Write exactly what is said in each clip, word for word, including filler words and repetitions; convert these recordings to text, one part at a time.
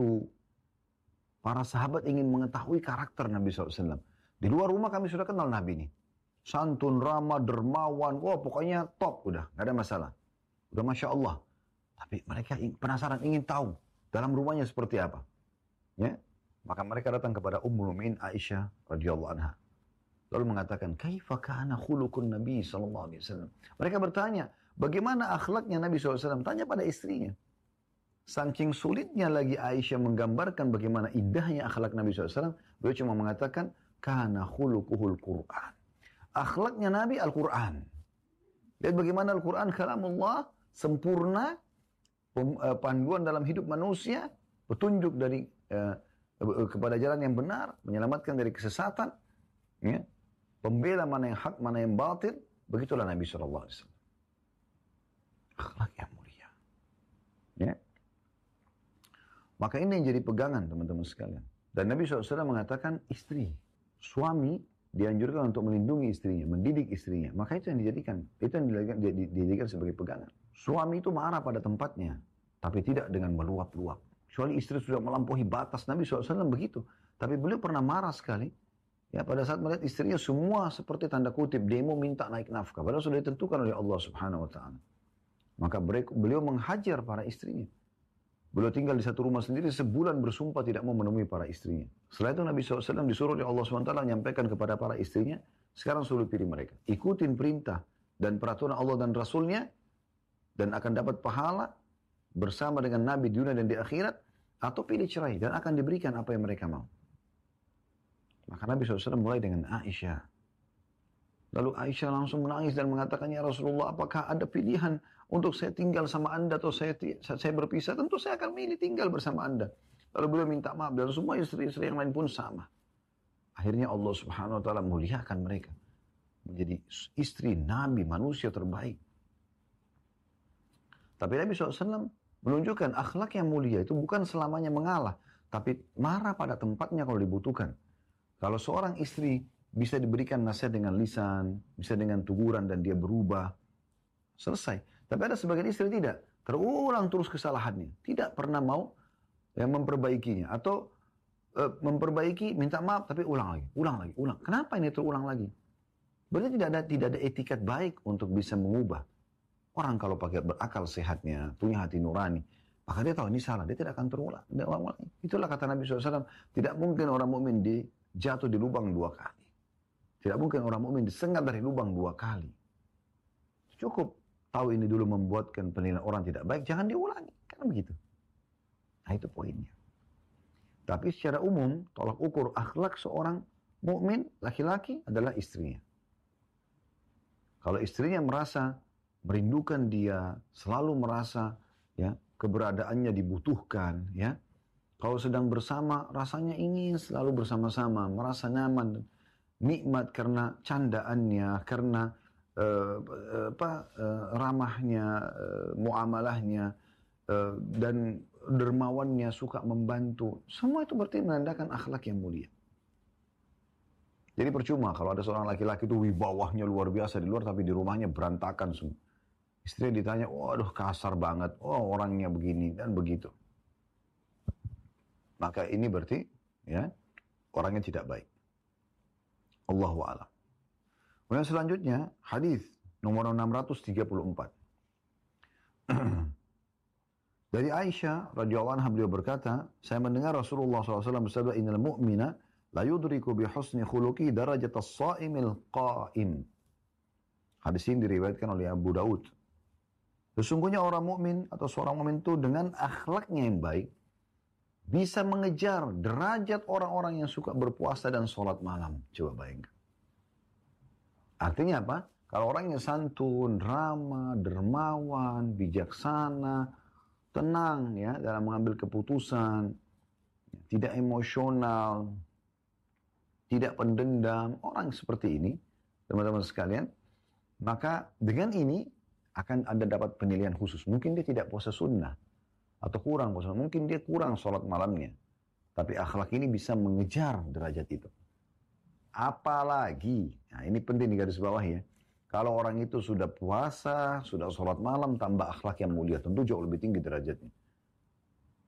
waktu para sahabat ingin mengetahui karakter Nabi shallallahu alaihi wasallam. Di luar rumah kami sudah kenal Nabi ini. Santun, ramah, dermawan, wah pokoknya top udah, gak ada masalah. Udah Masya Allah. Tapi mereka penasaran, ingin tahu dalam rumahnya seperti apa. Ya, maka mereka datang kepada Ummul Mukminin Aisyah radhiyallahu anha. Lalu mengatakan, "Kaifa kana khuluqun Nabi sallallahu alaihi wasallam?" Mereka bertanya, bagaimana akhlaknya Nabi sallallahu alaihi wasallam? Tanya pada istrinya. Saking sulitnya lagi Aisyah menggambarkan bagaimana indahnya akhlak Nabi sallallahu alaihi wasallam, beliau cuma mengatakan, "Kana khuluquhul Qur'an." Akhlaknya Nabi Al-Quran. Lihat bagaimana Al-Quran kalamullah sempurna, panduan dalam hidup manusia, petunjuk dari uh, kepada jalan yang benar, menyelamatkan dari kesesatan, ya, pembela mana yang hak, mana yang batil. Begitulah Nabi shallallahu alaihi wasallam. Akhlak yang mulia. Ya. Maka ini yang jadi pegangan teman-teman sekalian. Dan Nabi shallallahu alaihi wasallam mengatakan istri, suami dianjurkan untuk melindungi istrinya, mendidik istrinya. Maka itu yang dijadikan, itu yang dijadikan, dijadikan sebagai pegangan. Suami itu marah pada tempatnya, tapi tidak dengan meluap-luap. Kecuali istri sudah melampaui batas. Nabi shallallahu alaihi wasallam begitu. Tapi beliau pernah marah sekali. Ya, pada saat melihat istrinya semua seperti tanda kutip demo minta naik nafkah. Padahal sudah ditentukan oleh Allah Subhanahu Wa Taala. Maka beliau menghajar para istrinya. Beliau tinggal di satu rumah sendiri sebulan bersumpah tidak mau menemui para istrinya. Setelah itu Nabi shallallahu alaihi wasallam disuruh oleh Allah subhanahu wa taala menyampaikan kepada para istrinya, sekarang suruh pilih mereka. Ikutin perintah dan peraturan Allah dan Rasulnya, dan akan dapat pahala bersama dengan Nabi di dunia dan di akhirat, atau pilih cerai dan akan diberikan apa yang mereka mau. Maka Nabi shallallahu alaihi wasallam mulai dengan Aisyah. Lalu Aisyah langsung menangis dan mengatakan, "Ya Rasulullah, apakah ada pilihan untuk saya tinggal sama anda atau saya, saya berpisah?" Tentu saya akan milih tinggal bersama anda. Lalu beliau minta maaf dan semua istri-istri yang lain pun sama. Akhirnya Allah Subhanahu Wa Taala muliakan mereka menjadi istri Nabi, manusia terbaik. Tapi Nabi shallallahu alaihi wasallam menunjukkan akhlak yang mulia itu bukan selamanya mengalah, tapi marah pada tempatnya kalau dibutuhkan. Kalau seorang istri bisa diberikan nasihat dengan lisan, bisa dengan teguran dan dia berubah, selesai. Tapi ada sebagian istri tidak, terulang terus kesalahannya, tidak pernah mau yang memperbaikinya, atau e, memperbaiki, minta maaf tapi ulang lagi, ulang lagi, ulang. Kenapa ini terulang lagi? Berarti tidak ada tidak ada etikat baik untuk bisa mengubah. Orang kalau pakai berakal sehatnya, punya hati nurani, maka dia tahu ini salah, dia tidak akan terulang. Dia ulang lagi. Itulah kata Nabi shallallahu alaihi wasallam, tidak mungkin orang mukmin di jatuh di lubang dua kali. Tidak mungkin orang mukmin disengat dari lubang dua kali. Cukup tahu ini dulu membuatkan penilaian orang tidak baik, jangan diulangi. Kan begitu. Nah itu poinnya. Tapi secara umum, tolak ukur akhlak seorang mukmin laki-laki adalah istrinya. Kalau istrinya merasa merindukan dia, selalu merasa ya keberadaannya dibutuhkan, ya. Kalau sedang bersama, rasanya ingin selalu bersama-sama, merasa nyaman, nikmat karena candaannya, karena uh, apa uh, ramahnya, uh, muamalahnya, uh, dan dermawannya, suka membantu. Semua itu berarti menandakan akhlak yang mulia. Jadi percuma kalau ada seorang laki-laki itu wibawahnya luar biasa di luar, tapi di rumahnya berantakan semua. Istri ditanya, waduh kasar banget, oh orangnya begini dan begitu. Maka ini berarti ya orangnya tidak baik. Allahu a'lam. Kemudian selanjutnya hadis nomor enam ratus tiga puluh empat. Dari Aisyah radhiyallahu anha beliau berkata, saya mendengar Rasulullah shallallahu alaihi wasallam bersabda, "Innal mu'mina la yudriku bi husni khuluqi darajat as-sha'imil qa'im." Hadis ini diriwayatkan oleh Abu Daud. Sesungguhnya orang mukmin atau seorang mukmin itu dengan akhlaknya yang baik bisa mengejar derajat orang-orang yang suka berpuasa dan sholat malam. Coba bayangkan. Artinya apa? Kalau orang yang santun, ramah, dermawan, bijaksana, tenang ya dalam mengambil keputusan, tidak emosional, tidak pendendam, orang seperti ini, teman-teman sekalian, maka dengan ini akan ada dapat penilaian khusus. Mungkin dia tidak puasa sunnah, atau kurang puasa, mungkin dia kurang sholat malamnya. Tapi akhlak ini bisa mengejar derajat itu. Apalagi, nah ini penting di garis bawah ya, kalau orang itu sudah puasa, sudah sholat malam, tambah akhlak yang mulia, tentu jauh lebih tinggi derajatnya.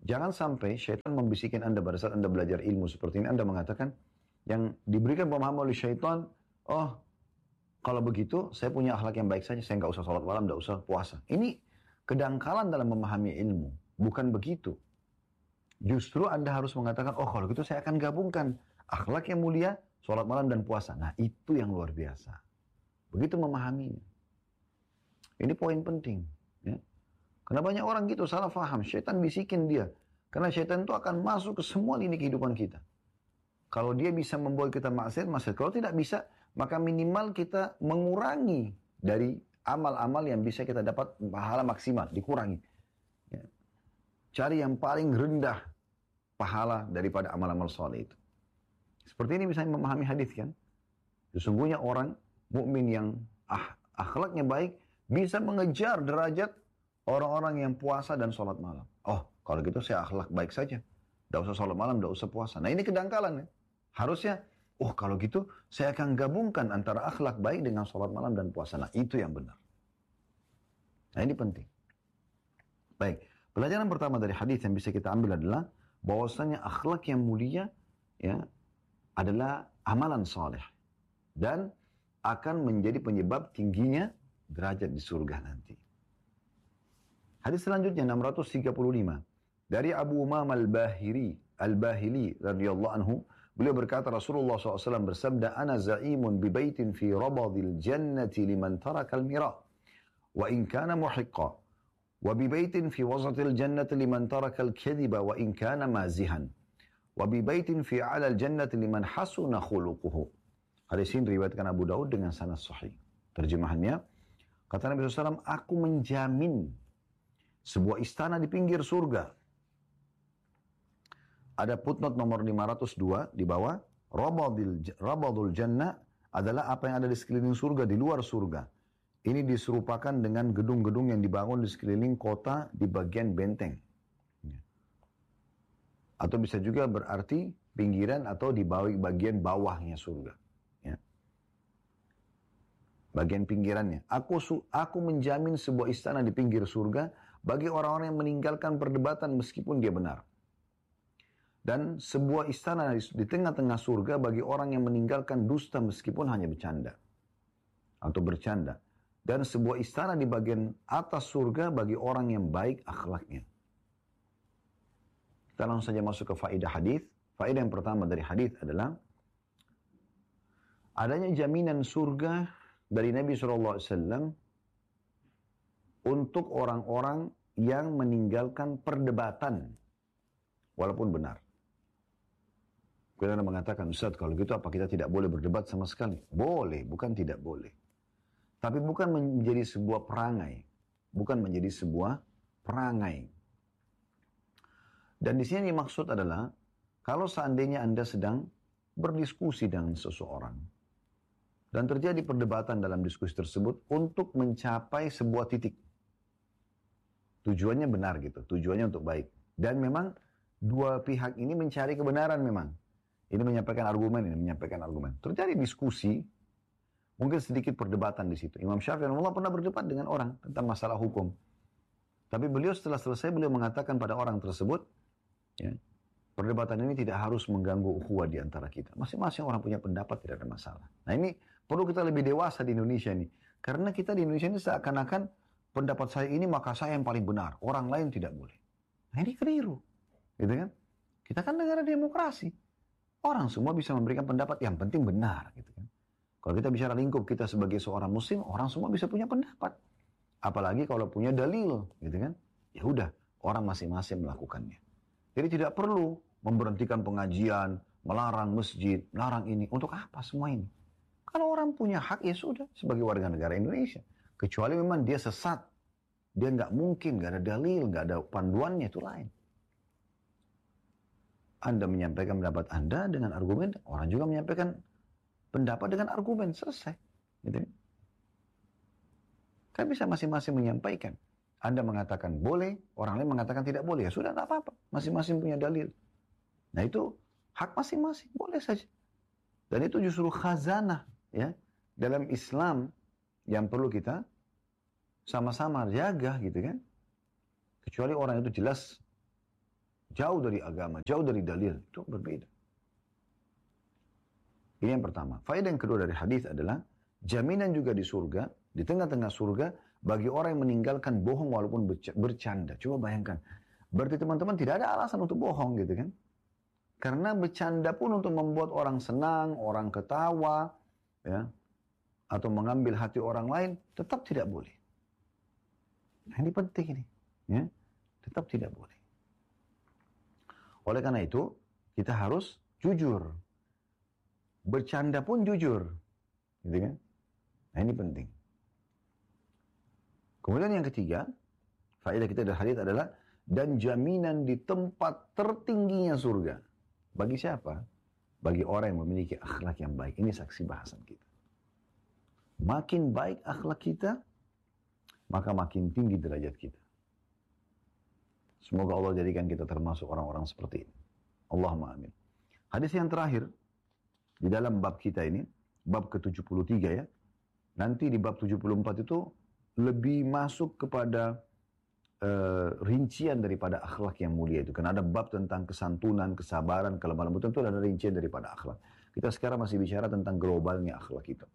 Jangan sampai syaitan membisikkan Anda pada saat Anda belajar ilmu seperti ini. Anda mengatakan, yang diberikan pemahaman oleh syaitan, oh kalau begitu saya punya akhlak yang baik saja, saya nggak usah sholat malam, nggak usah puasa. Ini kedangkalan dalam memahami ilmu. Bukan begitu. Justru Anda harus mengatakan, oh kalau gitu saya akan gabungkan akhlak yang mulia, sholat malam dan puasa. Nah itu yang luar biasa. Begitu memahaminya. Ini poin penting. Ya. Karena banyak orang gitu salah faham. Syaitan bisikin dia. Karena syaitan itu akan masuk ke semua lini kehidupan kita. Kalau dia bisa membuat kita maksiat, maksiat. Kalau tidak bisa, maka minimal kita mengurangi dari amal-amal yang bisa kita dapat pahala maksimal. Dikurangi. Ya. Cari yang paling rendah pahala daripada amal-amal soleh itu. Seperti ini bisa memahami hadis kan. Sesungguhnya orang mukmin yang ah, akhlaknya baik bisa mengejar derajat orang-orang yang puasa dan sholat malam. Oh, kalau gitu saya akhlak baik saja. Tidak usah sholat malam, tidak usah puasa. Nah ini kedangkalan ya. Harusnya, oh kalau gitu saya akan gabungkan antara akhlak baik dengan sholat malam dan puasa. Nah itu yang benar. Nah ini penting. Baik, pelajaran pertama dari hadis yang bisa kita ambil adalah bahwasanya akhlak yang mulia ya adalah amalan saleh dan akan menjadi penyebab tingginya derajat di surga nanti. Hadis selanjutnya enam ratus tiga puluh lima dari Abu Umamah Al-Bahili Al-Bahili radhiyallahu anhu, beliau berkata Rasulullah shallallahu alaihi wasallam bersabda, "Ana za'imun bi baitin fi rabadil jannati liman taraka al-mira wa in kana muhiqqa wa bi baitin fi wasatil jannati liman taraka al-kadhiba wa in kana mazihan wa bi baitin fi 'ala al-jannati liman hasuna khuluquhu." Hadis ini diriwayatkan Abu Daud dengan sanad sahih. Terjemahannya, kata Nabi shallallahu alaihi wasallam, aku menjamin sebuah istana di pinggir surga. Ada footnote nomor lima ratus dua di bawah. Rabadil, Rabadul Jannah adalah apa yang ada di sekeliling surga, di luar surga. Ini diserupakan dengan gedung-gedung yang dibangun di sekeliling kota di bagian benteng. Atau bisa juga berarti pinggiran atau di bagian bawahnya surga. Ya. Bagian pinggirannya. Aku, aku menjamin sebuah istana di pinggir surga bagi orang-orang yang meninggalkan perdebatan meskipun dia benar. Dan sebuah istana di tengah-tengah surga bagi orang yang meninggalkan dusta meskipun hanya bercanda. Atau bercanda. Dan sebuah istana di bagian atas surga bagi orang yang baik akhlaknya. Kita langsung saja masuk ke faedah hadis. Faedah yang pertama dari hadis adalah adanya jaminan surga dari Nabi shallallahu alaihi wasallam untuk orang-orang yang meninggalkan perdebatan walaupun benar. Kita mengatakan, Ustaz, kalau gitu apa kita tidak boleh berdebat sama sekali? Boleh, bukan tidak boleh. Tapi bukan menjadi sebuah perangai. Bukan menjadi sebuah perangai. Dan di sini maksud adalah, kalau seandainya Anda sedang berdiskusi dengan seseorang, dan terjadi perdebatan dalam diskusi tersebut untuk mencapai sebuah titik. Tujuannya benar gitu, tujuannya untuk baik. Dan memang dua pihak ini mencari kebenaran memang. Ini menyampaikan argumen, ini menyampaikan argumen. Terjadi diskusi, mungkin sedikit perdebatan di situ. Imam Syafi'i rahimahullah pernah berdebat dengan orang tentang masalah hukum. Tapi beliau setelah selesai, beliau mengatakan pada orang tersebut, ya, perdebatan ini tidak harus mengganggu ukhuwah di antara kita. Masing-masing orang punya pendapat, tidak ada masalah. Nah ini perlu kita lebih dewasa di Indonesia nih. Karena kita di Indonesia ini seakan-akan pendapat saya ini maka saya yang paling benar. Orang lain tidak boleh. Nah ini keliru. Gitu kan? Kita kan negara demokrasi. Orang semua bisa memberikan pendapat yang penting benar. Gitu kan? Kalau kita bicara lingkup kita sebagai seorang muslim, orang semua bisa punya pendapat. Apalagi kalau punya dalil. Gitu kan? Ya udah, orang masing-masing melakukannya. Jadi tidak perlu memberhentikan pengajian, melarang masjid, melarang ini. Untuk apa semua ini? Kalau orang punya hak, ya sudah. Sebagai warga negara Indonesia. Kecuali memang dia sesat. Dia nggak mungkin, nggak ada dalil, nggak ada panduannya, itu lain. Anda menyampaikan pendapat Anda dengan argumen, orang juga menyampaikan pendapat dengan argumen, selesai. Gitu. Kan bisa masing-masing menyampaikan. Anda mengatakan boleh, orang lain mengatakan tidak boleh. Ya sudah, tak apa-apa. Masing-masing punya dalil. Nah itu hak masing-masing, boleh saja. Dan itu justru khazanah ya dalam Islam yang perlu kita sama-sama jaga gitu kan. Kecuali orang itu jelas jauh dari agama, jauh dari dalil, itu berbeda. Ini yang pertama. Faedah yang kedua dari hadis adalah jaminan juga di surga, di tengah-tengah surga, bagi orang yang meninggalkan bohong walaupun bercanda. Coba bayangkan. Berarti teman-teman tidak ada alasan untuk bohong gitu kan. Karena bercanda pun untuk membuat orang senang, orang ketawa, ya, atau mengambil hati orang lain, tetap tidak boleh. Nah, ini penting ini. Ya, tetap tidak boleh. Oleh karena itu, kita harus jujur. Bercanda pun jujur. Gitu kan? Nah, ini penting. Kemudian yang ketiga, faedah kita dari hadis adalah dan jaminan di tempat tertingginya surga. Bagi siapa? Bagi orang yang memiliki akhlak yang baik. Ini saksi bahasan kita. Makin baik akhlak kita, maka makin tinggi derajat kita. Semoga Allah jadikan kita termasuk orang-orang seperti ini. Allahumma amin. Hadis yang terakhir, di dalam bab kita ini, bab ke tujuh puluh tiga ya. Nanti di bab tujuh puluh empat itu lebih masuk kepada uh, rincian daripada akhlak yang mulia itu. Karena ada bab tentang kesantunan, kesabaran, kelemah lembutan, itu ada rincian daripada akhlak. Kita sekarang masih bicara tentang globalnya akhlak itu.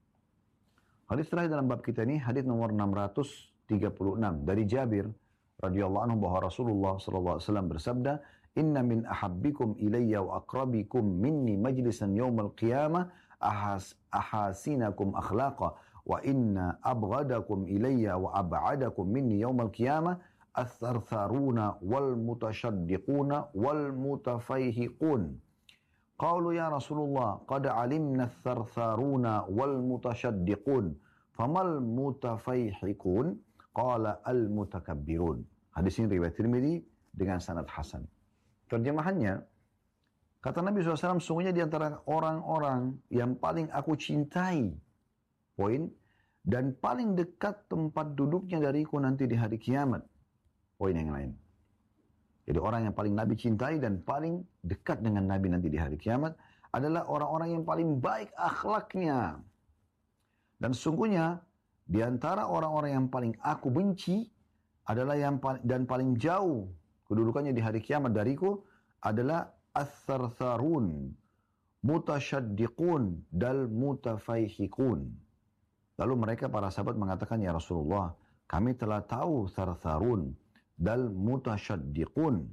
Hadis terakhir dalam bab kita ini, hadis nomor enam ratus tiga puluh enam. Dari Jabir radhiyallahu anhu bahwa Rasulullah sallallahu alaihi wasallam bersabda, Inna min ahabbikum ilayya wa akrabikum minni majlisan yawmal qiyamah ahas, ahasinakum akhlaqa wa inna abghadakum ilayya wa ab'adakum minni yawmal qiyamah athartharuna wal mutashaddiquna wal mutafayhiqun. Qalu ya Rasulullah qad alimna athartharuna wal mutashaddiqun famal mutafayhiqun qala al mutakabbirun. Hadis ini riwayat Tirmidzi dengan sanad hasan. Terjemahannya, kata Nabi shallallahu alaihi wasallam, sungguhnya di antara orang-orang yang paling aku cintai, poin, dan paling dekat tempat duduknya dariku nanti di hari kiamat, poin yang lain. Jadi orang yang paling Nabi cintai dan paling dekat dengan Nabi nanti di hari kiamat adalah orang-orang yang paling baik akhlaknya. Dan sungguhnya, di antara orang-orang yang paling aku benci adalah yang paling, dan paling jauh kedudukannya di hari kiamat dariku adalah as-sartharun, mutasyaddiqun, dal mutafayhiqun. Lalu mereka para sahabat mengatakan, ya Rasulullah, kami telah tahu sartharun, dal mutasyaddiqun.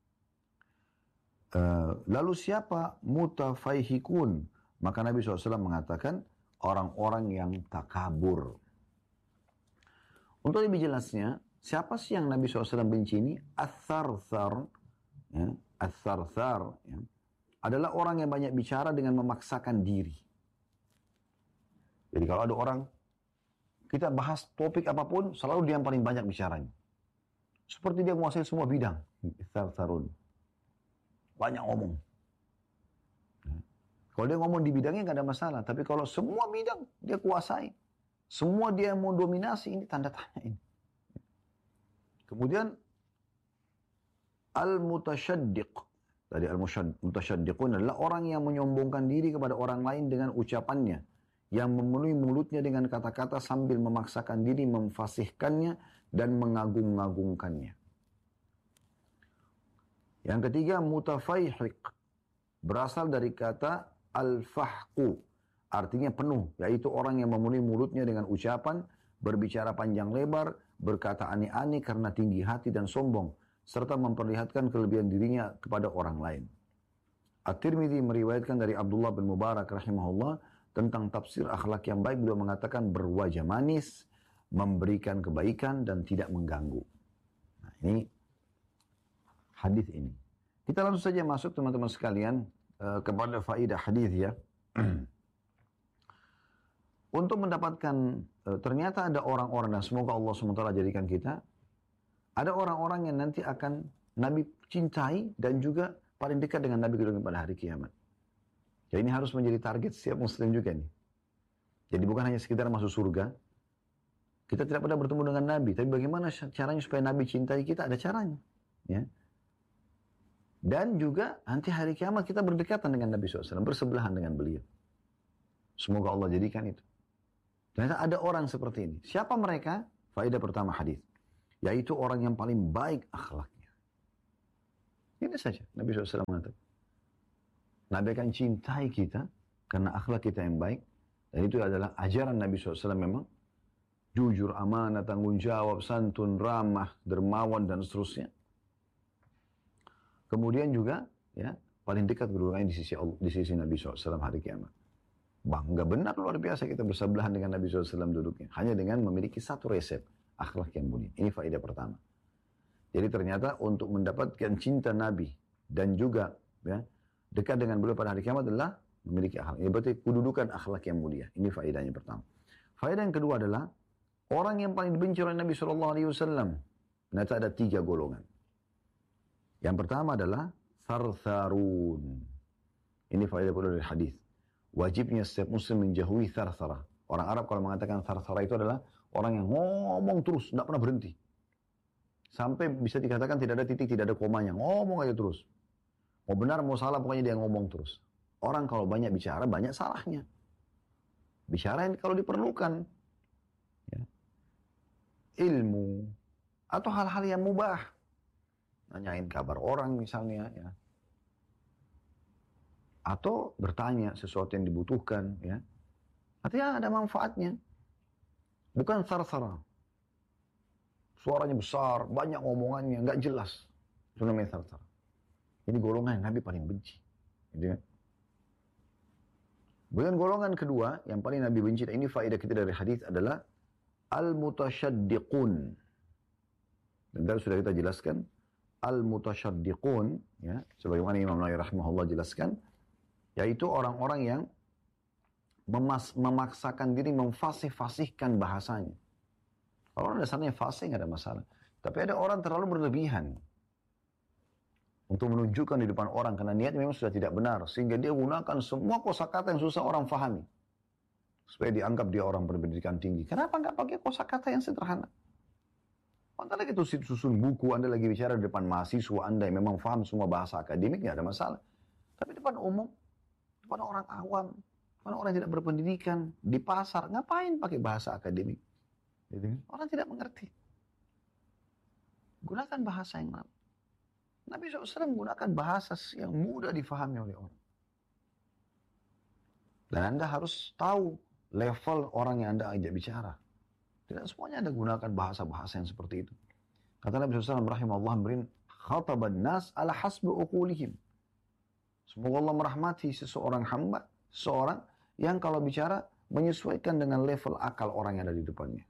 Uh, lalu siapa mutafayhiqun? Maka Nabi shallallahu alaihi wasallam mengatakan, orang-orang yang takabur. Untuk lebih jelasnya, siapa sih yang Nabi shallallahu alaihi wasallam benci ini? As-sarthar, ya, as-sarthar, ya, adalah orang yang banyak bicara dengan memaksakan diri. Jadi kalau ada orang, kita bahas topik apapun, selalu dia yang paling banyak bicaranya. Seperti dia menguasai semua bidang. As-sartharun. Banyak ngomong. Ya. Kalau dia ngomong di bidangnya nggak ada masalah. Tapi kalau semua bidang dia kuasai, semua dia yang mau dominasi, ini tanda tanya ini. Kemudian al-mutasyaddiq. Dari al-mutasyaddiqun adalah orang yang menyombongkan diri kepada orang lain dengan ucapannya, yang memenuhi mulutnya dengan kata-kata sambil memaksakan diri memfasihkannya dan mengagung-agungkannya. Yang ketiga, mutafayhiq. Berasal dari kata al-fahqu. Artinya penuh, yaitu orang yang memenuhi mulutnya dengan ucapan, berbicara panjang lebar, berkata aneh-aneh karena tinggi hati dan sombong, serta memperlihatkan kelebihan dirinya kepada orang lain. At-Tirmidzi meriwayatkan dari Abdullah bin Mubarak rahimahullah tentang tafsir akhlak yang baik. Beliau mengatakan berwajah manis, memberikan kebaikan dan tidak mengganggu. Nah, ini hadis ini. Kita langsung saja masuk teman-teman sekalian uh, kepada faedah hadis ya. Untuk mendapatkan, e, ternyata ada orang-orang, dan semoga Allah subhanahu wa taala jadikan kita, ada orang-orang yang nanti akan Nabi cintai dan juga paling dekat dengan Nabi pada hari kiamat. Jadi ini harus menjadi target setiap muslim juga nih. Jadi bukan hanya sekedar masuk surga, kita tidak pernah bertemu dengan Nabi, tapi bagaimana caranya supaya Nabi cintai kita, ada caranya. Ya. Dan juga nanti hari kiamat kita berdekatan dengan Nabi shallallahu alaihi wasallam, bersebelahan dengan beliau. Semoga Allah jadikan itu. Ternyata ada orang seperti ini. Siapa mereka? Faedah pertama hadis, yaitu orang yang paling baik akhlaknya. Ini saja Nabi shallallahu alaihi wasallam mengatakan. Nabi akan cintai kita karena akhlak kita yang baik. Dan itu adalah ajaran Nabi shallallahu alaihi wasallam memang. Jujur, amanah, tanggung jawab, santun, ramah, dermawan, dan seterusnya. Kemudian juga, ya, paling dekat kedudukannya di sisi Allah, di sisi Nabi shallallahu alaihi wasallam hari kiamat. Bangga benar luar biasa kita bersebelahan dengan Nabi shallallahu alaihi wasallam duduknya. Hanya dengan memiliki satu resep, akhlak yang mulia. Ini faedah pertama. Jadi ternyata untuk mendapatkan cinta Nabi dan juga ya, dekat dengan beliau pada hari kiamat adalah memiliki akhlak. Ini berarti kedudukan akhlak yang mulia. Ini faedahnya pertama. Faedah yang kedua adalah orang yang paling dibenci oleh Nabi shallallahu alaihi wasallam. Ternyata ada tiga golongan. Yang pertama adalah thartharun. Ini faedah kedua dari hadis. Wajibnya setiap muslim menjauhi tharthara. Orang Arab kalau mengatakan tharthara itu adalah orang yang ngomong terus, tidak pernah berhenti. Sampai bisa dikatakan tidak ada titik, tidak ada komanya. Ngomong aja terus. Mau benar, mau salah, pokoknya dia ngomong terus. Orang kalau banyak bicara, banyak salahnya. Bicara yang kalau diperlukan. Ya. Ilmu. Atau hal-hal yang mubah. Nanyain kabar orang misalnya. Ya. Atau bertanya sesuatu yang dibutuhkan. Ya. Artinya ada manfaatnya. Bukan thar-thara. Suaranya besar, banyak ngomongannya, nggak jelas. Itu namanya thar-thara. Ini golongan yang Nabi paling benci. Gitu kan? Kemudian golongan kedua, yang paling Nabi benci, dan ini faedah kita dari hadis adalah al-mutasyaddiqun. Dan tadi sudah kita jelaskan, al-mutasyaddiqun, ya, sebagaimana Imam Nawawi rahimahullah jelaskan, yaitu orang-orang yang memas memaksakan diri memfasih-fasihkan bahasanya. Kalau orang dasarnya fasih nggak ada masalah. Tapi ada orang terlalu berlebihan untuk menunjukkan di depan orang karena niatnya memang sudah tidak benar, sehingga dia gunakan semua kosakata yang susah orang fahami supaya dianggap dia orang berpendidikan tinggi. Kenapa nggak pakai kosakata yang sederhana? Anda lagi tuh susun buku, Anda lagi bicara di depan mahasiswa Anda yang memang faham semua bahasa akademik, nggak ada masalah. Tapi depan umum, depan orang awam, depan orang yang tidak berpendidikan, di pasar, ngapain pakai bahasa akademik? Orang tidak mengerti. Gunakan bahasa yang lain. Nabi shallallahu alaihi wasallam menggunakan bahasa yang mudah difahami oleh orang. Dan Anda harus tahu level orang yang Anda ajak bicara. Tidak semuanya Anda gunakan bahasa-bahasa yang seperti itu. Kata Nabi shallallahu alaihi wasallam rahimahullah, berin khataban nas ala hasbi uqulihim. Semoga Allah merahmati seseorang hamba, seseorang yang kalau bicara menyesuaikan dengan level akal orang yang ada di depannya.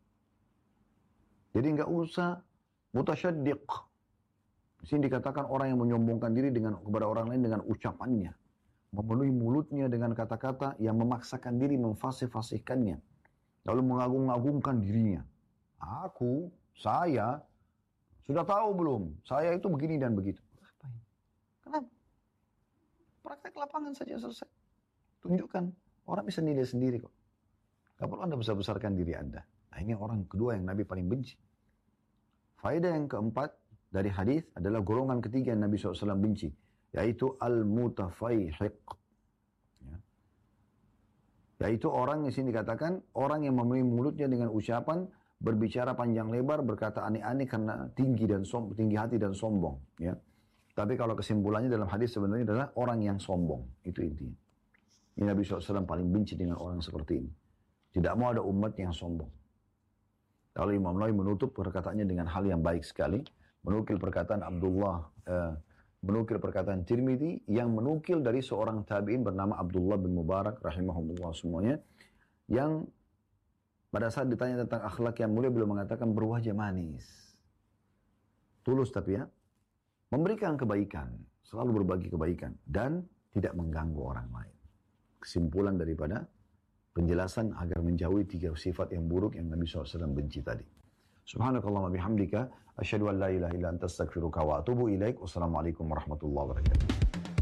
Jadi nggak usah mutasyaddiq. Di sini dikatakan orang yang menyombongkan diri dengan kepada orang lain dengan ucapannya, memenuhi mulutnya dengan kata-kata yang memaksakan diri memfasih-fasihkannya, lalu mengagung-agungkan dirinya. Aku, saya, sudah tahu belum? Saya itu begini dan begitu. Ngapain? Kenapa? Praktek lapangan saja selesai. Tunjukkan. Orang bisa nilai sendiri kok. Gak perlu Anda besar-besarkan diri Anda. Nah ini orang kedua yang Nabi paling benci. Faedah yang keempat dari hadis adalah golongan ketiga yang Nabi shallallahu alaihi wasallam benci, yaitu al-mutafaihiq. Ya. Yaitu orang yang sini dikatakan orang yang memenuhi mulutnya dengan ucapan, berbicara panjang lebar, berkata aneh-aneh karena tinggi dan som tinggi hati dan sombong. Ya. Tapi kalau kesimpulannya dalam hadis sebenarnya adalah orang yang sombong. Itu intinya. Ini Nabi shallallahu alaihi wasallam paling benci dengan orang seperti ini. Tidak mau ada umat yang sombong. Lalu Imam Nawawi menutup perkataannya dengan hal yang baik sekali. Menukil perkataan Abdullah, eh, menukil perkataan Tirmidzi yang menukil dari seorang tabi'in bernama Abdullah bin Mubarak rahimahullah semuanya. Yang pada saat ditanya tentang akhlak yang mulia, beliau mengatakan berwajah manis. Tulus tapi ya. Memberikan kebaikan, selalu berbagi kebaikan. Dan tidak mengganggu orang lain. Kesimpulan daripada penjelasan agar menjauhi tiga sifat yang buruk yang Nabi shallallahu alaihi wasallam benci tadi. Subhanakallahumma bihamdika, asyhadu an la ilaha illa anta astaghfiruka wa atubu ilaik. Wassalamualaikum warahmatullahi wabarakatuh.